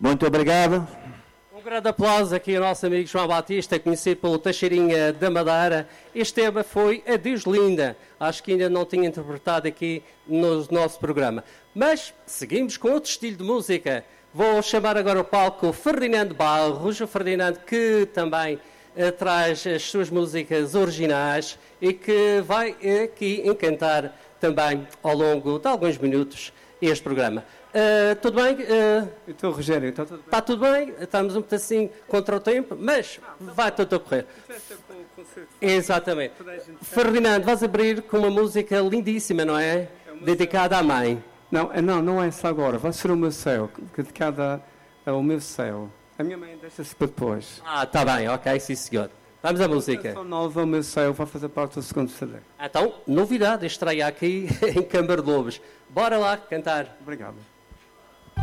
Muito obrigado. Um grande aplauso aqui ao nosso amigo João Batista, conhecido pelo Teixeirinha da Madeira. Este tema foi a Deus Linda. Acho que ainda não tinha interpretado aqui no nosso programa. Mas seguimos com outro estilo de música. Vou chamar agora ao palco o Ferdinando Barros. O Ferdinando que também traz as suas músicas originais e que vai aqui encantar também ao longo de alguns minutos este programa. Tudo bem? Então, Rogério, está tudo bem? Está tudo bem? Estamos um pedacinho contra o tempo, mas vai tudo a correr. Exatamente. Ferdinando, vais abrir com uma música lindíssima, não é? Dedicada à mãe. Não é essa agora. Vai ser o meu céu, dedicada ao meu céu. A minha mãe deixa-se para depois. Está bem, ok, sim senhor. Vamos à música. A canção nova, o meu céu, vai fazer parte do segundo CD. Então, novidade, estreia aqui em Câmara de Lobos. Bora lá cantar. Obrigado.